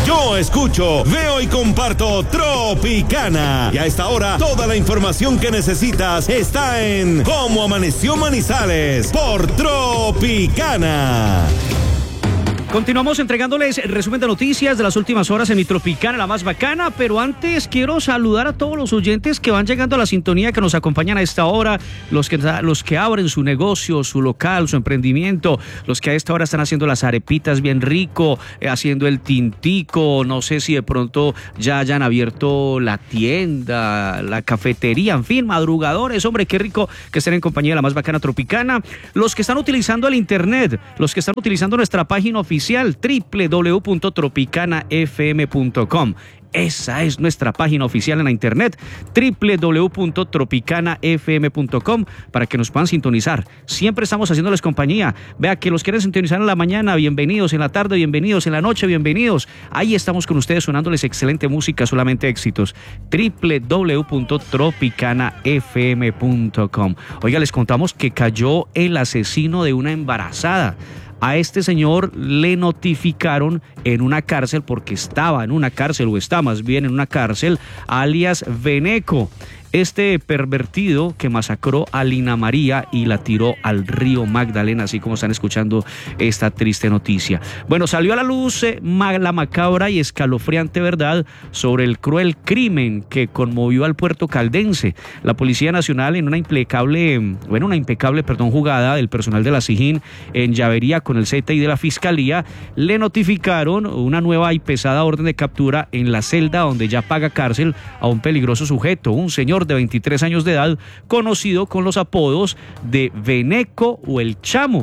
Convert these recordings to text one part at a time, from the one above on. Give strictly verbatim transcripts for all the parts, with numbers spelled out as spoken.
Yo escucho, veo y comparto Tropicana. Y a esta hora, toda la información que necesitas está en Cómo Amaneció Manizales por Tropicana. Continuamos entregándoles el resumen de noticias de las últimas horas en mi Tropicana, la más bacana, pero antes quiero saludar a todos los oyentes que van llegando a la sintonía, que nos acompañan a esta hora, los que, los que abren su negocio, su local, su emprendimiento, los que a esta hora están haciendo las arepitas bien rico, eh, haciendo el tintico, no sé si de pronto ya hayan abierto la tienda, la cafetería, en fin, madrugadores, hombre, qué rico que estén en compañía de la más bacana Tropicana, los que están utilizando el internet, los que están utilizando nuestra página oficial doble u doble u doble u punto tropicana f m punto com. Esa es nuestra página oficial en la internet, doble u doble u doble u punto tropicana f m punto com, para que nos puedan sintonizar. Siempre estamos haciéndoles compañía. Vea que los quieren sintonizar en la mañana, bienvenidos, en la tarde, bienvenidos, en la noche, bienvenidos. Ahí estamos con ustedes sonándoles excelente música, solamente éxitos. doble u doble u doble u punto tropicana f m punto com. Oiga, les contamos que cayó el asesino de una embarazada. A este señor le notificaron en una cárcel, porque estaba en una cárcel, o está más bien en una cárcel, alias Veneco. Este pervertido que masacró a Lina María y la tiró al río Magdalena, así como están escuchando esta triste noticia. Bueno, salió a la luz eh, la macabra y escalofriante verdad sobre el cruel crimen que conmovió al puerto caldense. La Policía Nacional, en una impecable, bueno, una impecable, perdón, jugada del personal de la SIJIN en llavería con el C T I de la Fiscalía, le notificaron una nueva y pesada orden de captura en la celda donde ya paga cárcel a un peligroso sujeto, un señor de veintitrés años de edad, conocido con los apodos de Veneco o el Chamo.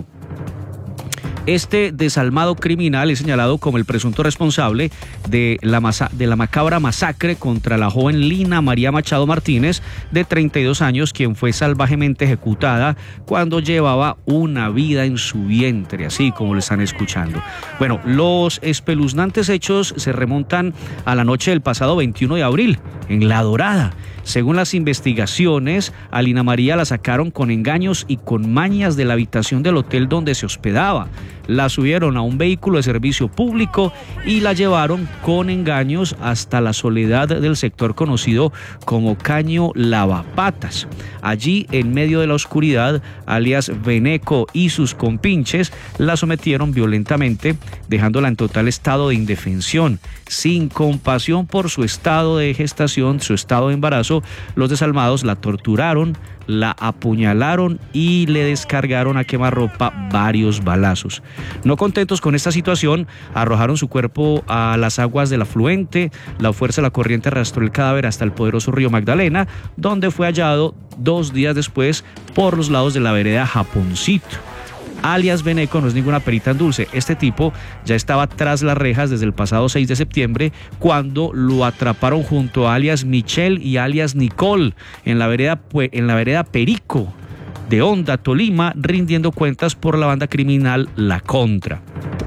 Este desalmado criminal es señalado como el presunto responsable de la, masa, de la macabra masacre contra la joven Lina María Machado Martínez, de treinta y dos años, quien fue salvajemente ejecutada cuando llevaba una vida en su vientre, así como lo están escuchando. Bueno, los espeluznantes hechos se remontan a la noche del pasado veintiuno de abril, en La Dorada. Según las investigaciones, a Lina María la sacaron con engaños y con mañas de la habitación del hotel donde se hospedaba. La subieron a un vehículo de servicio público y la llevaron con engaños hasta la soledad del sector conocido como Caño Lavapatas. Allí, en medio de la oscuridad, alias Veneco y sus compinches la sometieron violentamente, dejándola en total estado de indefensión. Sin compasión por su estado de gestación, su estado de embarazo, los desalmados la torturaron, la apuñalaron y le descargaron a quemarropa varios balazos. No contentos con esta situación, arrojaron su cuerpo a las aguas del afluente. La fuerza de la corriente arrastró el cadáver hasta el poderoso río Magdalena, donde fue hallado dos días después por los lados de la vereda Japoncito. Alias Veneco no es ninguna perita en dulce. Este tipo ya estaba tras las rejas desde el pasado seis de septiembre, cuando lo atraparon junto a alias Michelle y alias Nicole en la vereda, en la vereda Perico de Honda, Tolima, rindiendo cuentas por la banda criminal La Contra.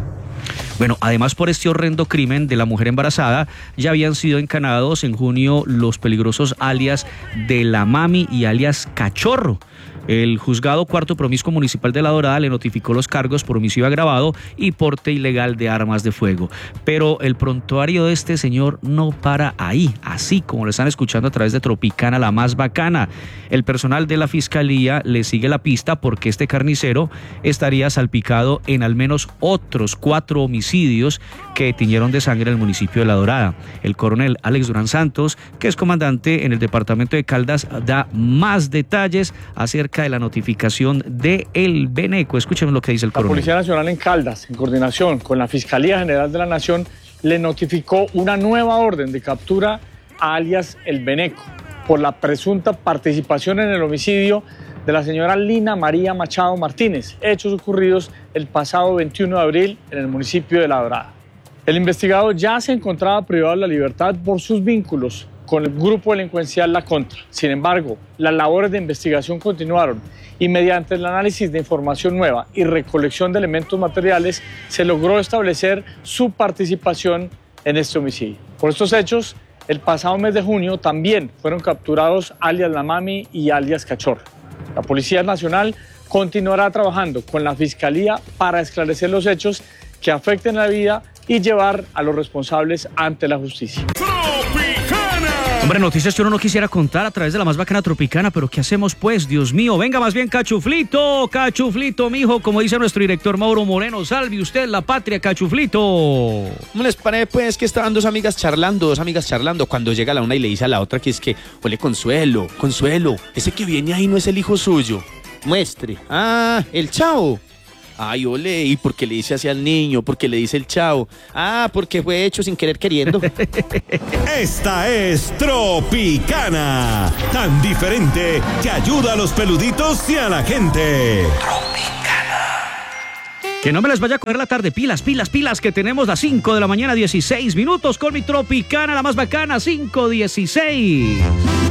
Bueno, además, por este horrendo crimen de la mujer embarazada, ya habían sido encanados en junio los peligrosos alias de la Mami y alias Cachorro. El juzgado cuarto promiscuo municipal de La Dorada le notificó los cargos por homicidio agravado y porte ilegal de armas de fuego. Pero el prontuario de este señor no para ahí, así como lo están escuchando a través de Tropicana, la más bacana. El personal de la Fiscalía le sigue la pista porque este carnicero estaría salpicado en al menos otros cuatro homicidios que tiñeron de sangre el municipio de La Dorada. El coronel Alex Durán Santos, que es comandante en el departamento de Caldas, da más detalles acerca de la notificación de El Veneco. Escuchen lo que dice el coronel. La Policía Nacional en Caldas, en coordinación con la Fiscalía General de la Nación, le notificó una nueva orden de captura a alias El Veneco por la presunta participación en el homicidio de la señora Lina María Machado Martínez, hechos ocurridos el pasado veintiuno de abril en el municipio de La Dorada. El investigado ya se encontraba privado de la libertad por sus vínculos con el grupo delincuencial La Contra. Sin embargo, las labores de investigación continuaron y mediante el análisis de información nueva y recolección de elementos materiales se logró establecer su participación en este homicidio. Por estos hechos, el pasado mes de junio también fueron capturados alias La Mami y alias Cachorro. La Policía Nacional continuará trabajando con la Fiscalía para esclarecer los hechos que afecten la vida y llevar a los responsables ante la justicia. Hombre, noticias que uno no quisiera contar a través de la más bacana tropicana, pero ¿qué hacemos pues? Dios mío, venga más bien Cachuflito, Cachuflito, mijo, como dice nuestro director Mauro Moreno, salve usted la patria, Cachuflito. ¿Cómo les parece pues que estaban dos amigas charlando, dos amigas charlando, cuando llega la una y le dice a la otra que es que, ole, Consuelo, Consuelo, ese que viene ahí no es el hijo suyo? Muestre. Ah, el Chavo. Ay, ole, ¿y por qué le dice así al niño? ¿Por qué le dice el Chavo? Ah, porque fue hecho sin querer queriendo. Esta es Tropicana, tan diferente que ayuda a los peluditos y a la gente. Que no me les vaya a coger la tarde, pilas, pilas, pilas, que tenemos las cinco de la mañana, dieciséis minutos con mi Tropicana, la más bacana, cinco dieciséis.